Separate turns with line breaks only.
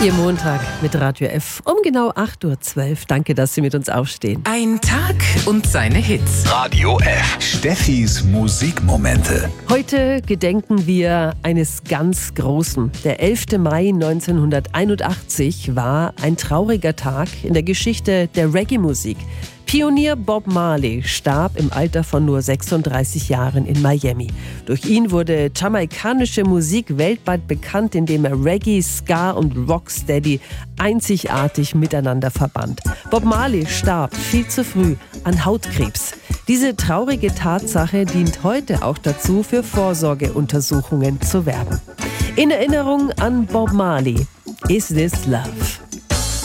Ihr Montag mit Radio F um genau 8.12 Uhr. Danke, dass Sie mit uns aufstehen.
Ein Tag und seine Hits.
Radio F. Steffis Musikmomente.
Heute gedenken wir eines ganz Großen. Der 11. Mai 1981 war ein trauriger Tag in der Geschichte der Reggae-Musik. Pionier Bob Marley starb im Alter von nur 36 Jahren in Miami. Durch ihn wurde jamaikanische Musik weltweit bekannt, indem er Reggae, Ska und Rocksteady einzigartig miteinander verband. Bob Marley starb viel zu früh an Hautkrebs. Diese traurige Tatsache dient heute auch dazu, für Vorsorgeuntersuchungen zu werben. In Erinnerung an Bob Marley, Is This Love?